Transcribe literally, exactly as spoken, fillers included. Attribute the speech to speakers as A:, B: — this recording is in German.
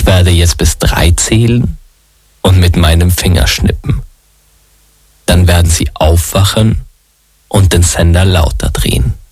A: Ich werde jetzt bis drei zählen und mit meinem Finger schnippen. Dann werden Sie aufwachen und den Sender lauter drehen.